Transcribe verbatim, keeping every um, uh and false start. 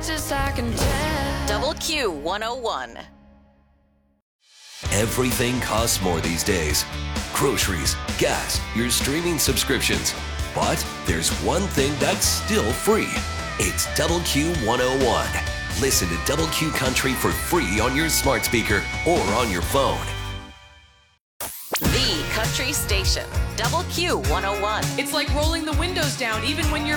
just I can tell. Double Q one oh one. Everything costs more these days. Groceries, gas, your streaming subscriptions. But there's one thing that's still free. It's Double Q one oh one. Listen to Double Q Country for free on your smart speaker or on your phone. The Country Station. Double Q one oh one. It's like rolling the windows down even when you're